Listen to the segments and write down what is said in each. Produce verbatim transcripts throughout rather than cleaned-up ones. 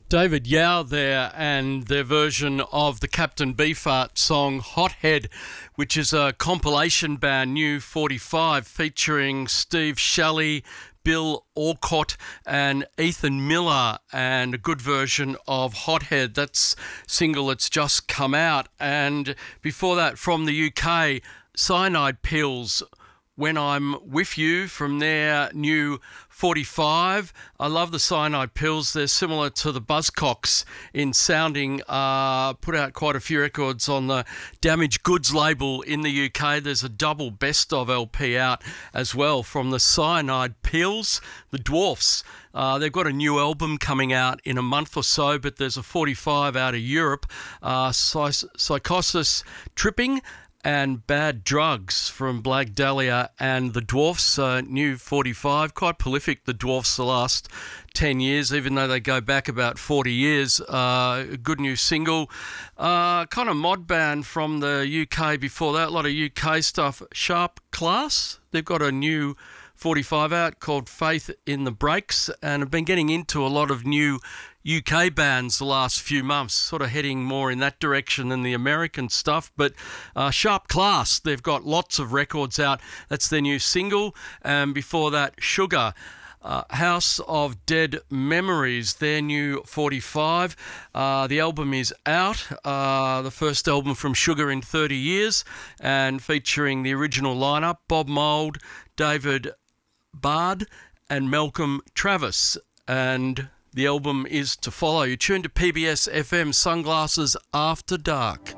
David Yao there, and their version of the Captain Beefheart song Hothead, which is a compilation band, New forty-five, featuring Steve Shelley, Bill Orcott and Ethan Miller, and a good version of Hothead. That's single that's just come out. And before that, from the U K, Cyanide Pills, When I'm With You, from their new forty-five. I love the Cyanide Pills. They're similar to the Buzzcocks in sounding. Uh, put out quite a few records on the Damaged Goods label in the U K. There's a double best of L P out as well from the Cyanide Pills. The Dwarfs, uh, they've got a new album coming out in a month or so, but there's a forty-five out of Europe. Uh, Psy- Psychosis Tripping and Bad Drugs from Black Dahlia and the Dwarfs, uh, new forty-five. Quite prolific, the Dwarfs, the last ten years, even though they go back about forty years. Uh, a good new single. Uh, kind of mod band from the U K before that, a lot of U K stuff. Sharp Class, they've got a new forty-five out called Faith in the Breaks, and I've been getting into a lot of new U K bands the last few months, sort of heading more in that direction than the American stuff. But uh, Sharp Class, they've got lots of records out. That's their new single. And before that, Sugar, uh, House of Dead Memories, their new forty-five. Uh, the album is out, uh, the first album from Sugar in thirty years, and featuring the original lineup, Bob Mould, David Bard and Malcolm Travis. And the album is to follow. You tune to P B S F M, Sunglasses After Dark.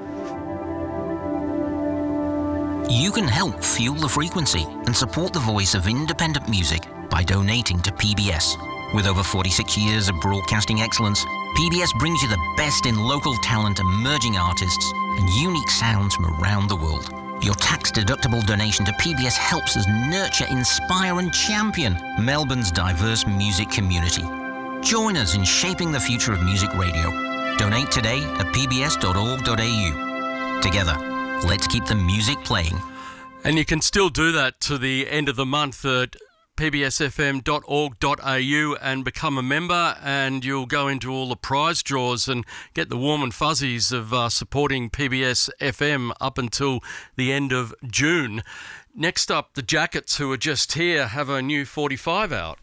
You can help fuel the frequency and support the voice of independent music by donating to P B S. With over forty-six years of broadcasting excellence, P B S brings you the best in local talent, emerging artists, and unique sounds from around the world. Your tax-deductible donation to P B S helps us nurture, inspire and champion Melbourne's diverse music community. Join us in shaping the future of music radio. Donate today at p b s dot org dot a u. Together, let's keep the music playing. And you can still do that to the end of the month at p b s f m dot org dot a u and become a member, and you'll go into all the prize draws and get the warm and fuzzies of uh, supporting P B S F M up until the end of June. Next up, the Jackets, who are just here, have a new forty-five out.